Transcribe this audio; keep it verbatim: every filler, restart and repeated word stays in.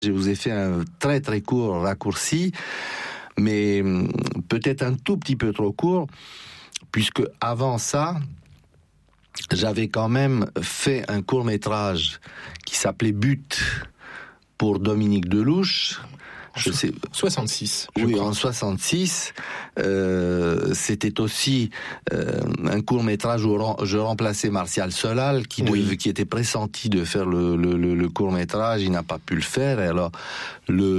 Je vous ai fait un très très court raccourci, mais peut-être un tout petit peu trop court, puisque avant ça, j'avais quand même fait un court-métrage qui s'appelait But pour Dominique Delouche. Je sais, soixante-six. Oui, crois. En soixante-six, euh, c'était aussi euh, un court métrage où je remplaçais Martial Solal, qui, oui. devait, qui était pressenti de faire le, le, le, le court métrage. Il n'a pas pu le faire. Et alors, le